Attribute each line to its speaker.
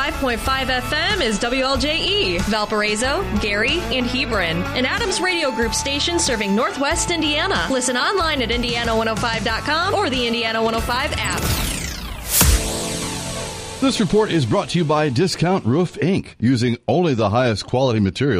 Speaker 1: 105.5 FM is WLJE, Valparaiso, Gary, and Hebron, an Adams Radio Group station serving Northwest Indiana. Listen online at Indiana105.com or the Indiana 105 app.
Speaker 2: This report is brought to you by Discount Roof Inc., using only the highest quality materials.